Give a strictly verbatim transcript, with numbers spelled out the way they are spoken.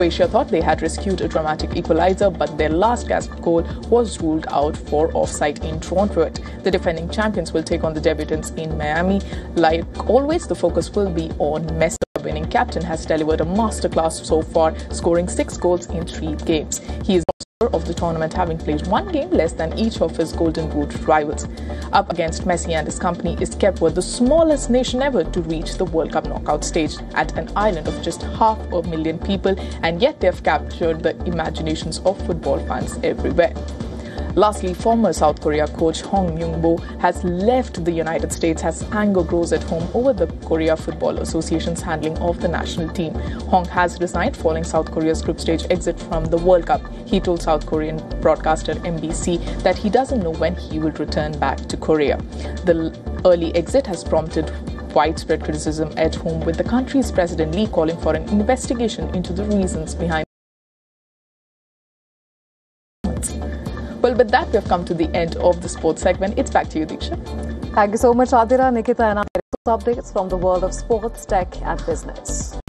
Croatia thought they had rescued a dramatic equalizer, but their last gasp goal was ruled out for offside in Toronto. The defending champions will take on the debutants in Miami. Like always, the focus will be on Messi. The winning captain has delivered a masterclass so far, scoring six goals in three games. He is of the tournament, having played one game less than each of his Golden Boot rivals. Up against Messi and his company is Cape, the smallest nation ever to reach the World Cup knockout stage, at an island of just half a million people, and yet they have captured the imaginations of football fans everywhere. Lastly, former South Korea coach Hong Myung-bo has left the United States as anger grows at home over the Korea Football Association's handling of the national team. Hong has resigned following South Korea's group stage exit from the World Cup. He told South Korean broadcaster M B C that he doesn't know when he will return back to Korea. The early exit has prompted widespread criticism at home, with the country's President Lee calling for an investigation into the reasons behind. Well, with that, we have come to the end of the sports segment. It's back to you, Diksha. Thank you so much, Adira, Nikita, and our updates from the world of sports, tech, and business.